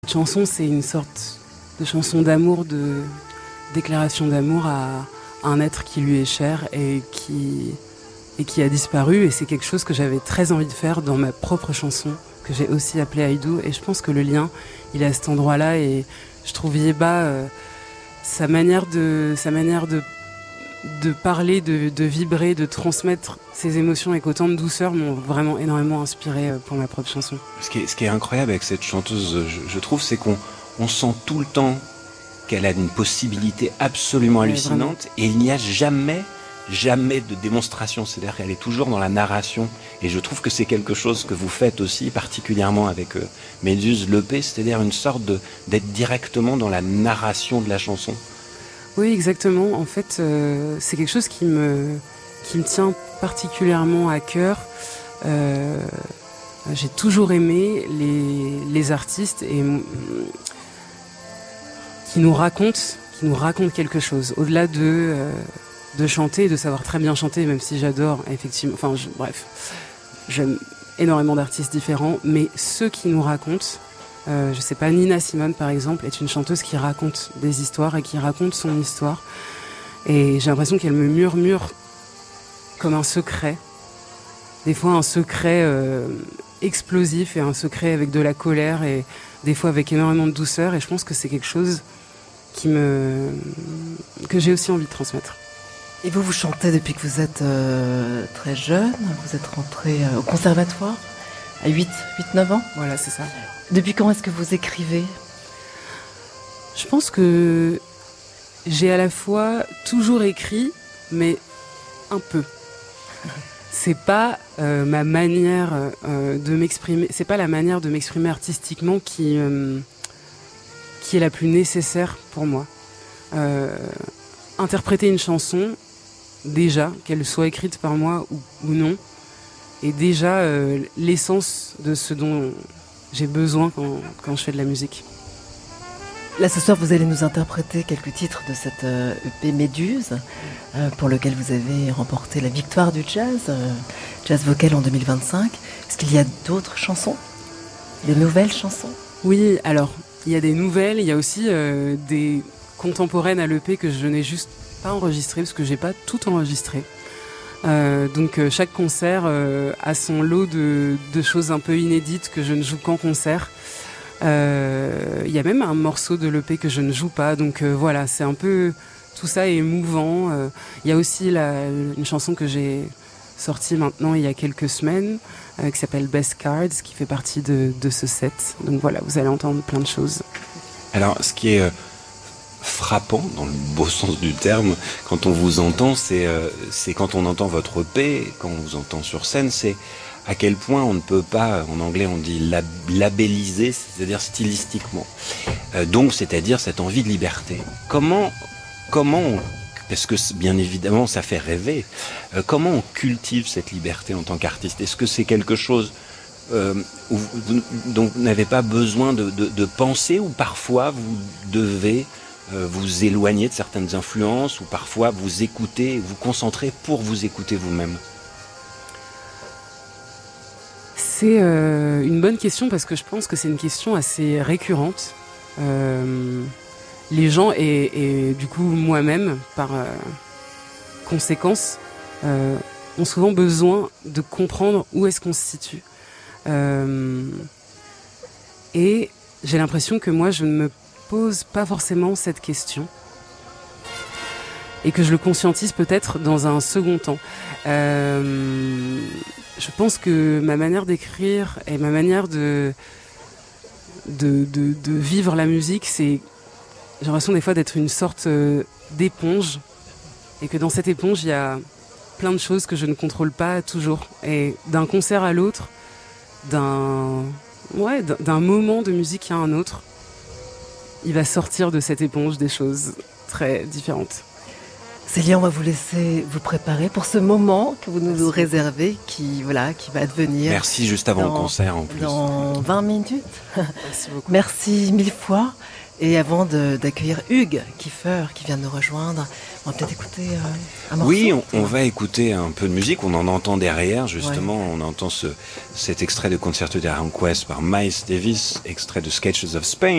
Cette chanson, c'est une sorte de chanson d'amour, de déclaration d'amour à un être qui lui est cher et qui a disparu. Et c'est quelque chose que j'avais très envie de faire dans ma propre chanson, que j'ai aussi appelée I Do. Et je pense que le lien, il est à cet endroit-là. Et je trouve Yeba, sa manière de parler, de vibrer, de transmettre ses émotions avec autant de douceur m'ont vraiment énormément inspiré pour ma propre chanson. Ce qui est incroyable avec cette chanteuse, je trouve, c'est qu'on sent tout le temps qu'elle a une possibilité absolument hallucinante, et il n'y a jamais de démonstration. C'est-à-dire qu'elle est toujours dans la narration. Et je trouve que c'est quelque chose que vous faites aussi, particulièrement avec Méduse, l'EP, c'est-à-dire une sorte d'être directement dans la narration de la chanson. Oui, exactement. En fait, c'est quelque chose qui me tient particulièrement à cœur. J'ai toujours aimé les artistes qui nous racontent quelque chose. Au-delà de chanter, de savoir très bien chanter, même si j'adore, effectivement. Enfin, bref, j'aime énormément d'artistes différents, mais ceux qui nous racontent. Je sais pas, Nina Simone par exemple est une chanteuse qui raconte des histoires et qui raconte son histoire, et j'ai l'impression qu'elle me murmure comme un secret, des fois un secret explosif et un secret avec de la colère et des fois avec énormément de douceur, et je pense que c'est quelque chose que j'ai aussi envie de transmettre. Et vous chantez depuis que vous êtes très jeune, vous êtes rentré au conservatoire à 8-9 ans. Voilà, c'est ça. Depuis quand est-ce que vous écrivez ? Je pense que j'ai à la fois toujours écrit, mais un peu. C'est pas ma manière de m'exprimer. C'est pas la manière de m'exprimer artistiquement qui est la plus nécessaire pour moi. Interpréter une chanson, déjà, qu'elle soit écrite par moi ou non, est déjà l'essence de ce dont j'ai besoin quand je fais de la musique. Là, ce soir, vous allez nous interpréter quelques titres de cette EP Méduse, pour lequel vous avez remporté la victoire du jazz vocal en 2025. Est-ce qu'il y a d'autres chansons ? Des nouvelles chansons ? Oui, alors, il y a des nouvelles, il y a aussi des contemporaines à l'EP que je n'ai juste pas enregistrées, parce que j'ai pas tout enregistré. Donc chaque concert a son lot de choses un peu inédites que je ne joue qu'en concert. Il y a même un morceau de l'EP que je ne joue pas, donc voilà, c'est un peu, tout ça est émouvant. Il y a aussi une chanson que j'ai sortie maintenant il y a quelques semaines, qui s'appelle Best Cards, qui fait partie de ce set. Donc voilà, vous allez entendre plein de choses. Alors, ce qui est frappant, dans le beau sens du terme, quand on vous entend, c'est quand on entend votre EP, quand on vous entend sur scène, c'est à quel point on ne peut pas, en anglais on dit labelliser, c'est-à-dire stylistiquement. Donc, c'est-à-dire cette envie de liberté. Comment parce que bien évidemment ça fait rêver, comment on cultive cette liberté en tant qu'artiste ? Est-ce que c'est quelque chose dont vous n'avez pas besoin de penser, ou parfois vous devez vous éloigner de certaines influences, ou parfois vous écouter, vous concentrer pour vous écouter vous-même ? C'est une bonne question, parce que je pense que c'est une question assez récurrente. Les gens et du coup moi-même, par conséquence, ont souvent besoin de comprendre où est-ce qu'on se situe. Et j'ai l'impression que moi je ne me pose pas forcément cette question, et que je le conscientise peut-être dans un second temps. Je pense que ma manière d'écrire et ma manière de vivre la musique, j'ai l'impression des fois d'être une sorte d'éponge, et que dans cette éponge il y a plein de choses que je ne contrôle pas toujours, et d'un concert à l'autre, d'un moment de musique à un autre, il va sortir de cette éponge des choses très différentes. Célia, on va vous laisser vous préparer pour ce moment que vous nous réservez, qui va advenir. Merci, juste avant le concert en plus. Dans 20 minutes. Merci beaucoup. Merci mille fois. Et avant d'accueillir Hugues Kiefer qui vient de nous rejoindre, on va peut-être écouter un morceau. Oui, on va écouter un peu de musique. On en entend derrière, justement. Ouais. On entend cet extrait de Concerto di Aranjuez par Miles Davis, extrait de Sketches of Spain.